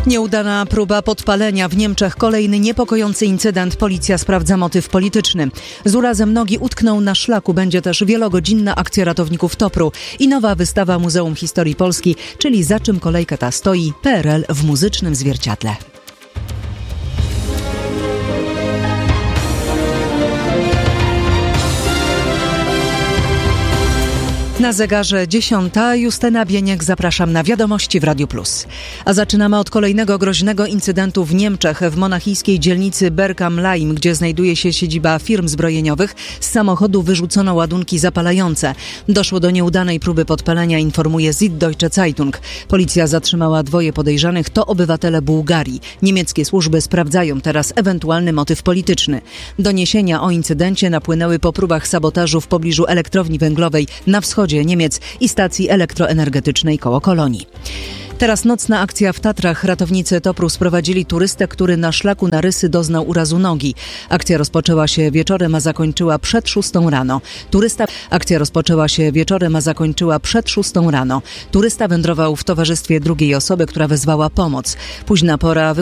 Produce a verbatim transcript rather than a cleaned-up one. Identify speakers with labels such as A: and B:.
A: Nieudana próba podpalenia w Niemczech. Kolejny niepokojący incydent. Policja sprawdza motyw polityczny. Z urazem nogi utknął na szlaku. Będzie też wielogodzinna akcja ratowników Topru i nowa wystawa Muzeum Historii Polski, czyli Za czym kolejka ta stoi? P R L w muzycznym zwierciadle. Na zegarze dziesiąta. Justyna Bieniek, zapraszam na Wiadomości w Radiu Plus. A zaczynamy od kolejnego groźnego incydentu w Niemczech. W monachijskiej dzielnicy Berg am Laim, gdzie znajduje się siedziba firm zbrojeniowych, z samochodu wyrzucono ładunki zapalające. Doszło do nieudanej próby podpalenia, informuje Süddeutsche Zeitung. Policja zatrzymała dwoje podejrzanych, to obywatele Bułgarii. Niemieckie służby sprawdzają teraz ewentualny motyw polityczny. Doniesienia o incydencie napłynęły po próbach sabotażu w pobliżu elektrowni węglowej na wschodzie Niemiec i stacji elektroenergetycznej koło Kolonii. Teraz nocna akcja w Tatrach. Ratownicy Topru sprowadzili turystę, który na szlaku na Rysy doznał urazu nogi. Akcja rozpoczęła się wieczorem, a zakończyła przed szóstą rano. Turysta... Akcja rozpoczęła się wieczorem, a zakończyła przed szóstą rano. Turysta wędrował w towarzystwie drugiej osoby, która wezwała pomoc. Późna pora